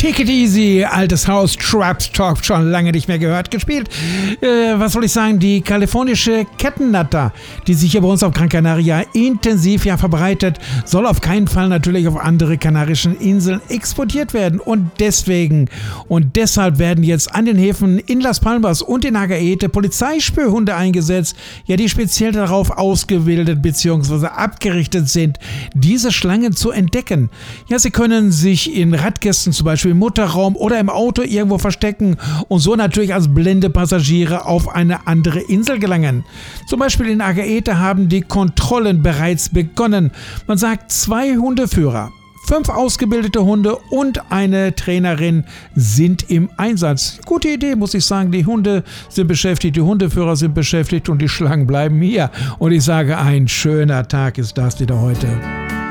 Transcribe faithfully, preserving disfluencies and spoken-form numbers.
Take it easy, altes Haus, Traps Talk, schon lange nicht mehr gehört, gespielt. Äh, was soll ich sagen, die kalifornische Kettennatter, die sich hier bei uns auf Gran Canaria intensiv ja verbreitet, soll auf keinen Fall natürlich auf andere kanarischen Inseln exportiert werden. Und deswegen und deshalb werden jetzt an den Häfen in Las Palmas und in Agaete Polizeispürhunde eingesetzt, ja, die speziell darauf ausgebildet bzw. abgerichtet sind, diese Schlangen zu entdecken. Ja, sie können sich in Radkästen, zum Beispiel im Motorraum oder im Auto irgendwo verstecken und so natürlich als blinde Passagiere auf eine andere Insel gelangen. Zum Beispiel in Agaete haben die Kontrollen bereits begonnen. Man sagt, zwei Hundeführer, fünf ausgebildete Hunde und eine Trainerin sind im Einsatz. Gute Idee, muss ich sagen. Die Hunde sind beschäftigt, die Hundeführer sind beschäftigt und die Schlangen bleiben hier. Und ich sage, ein schöner Tag ist das wieder heute.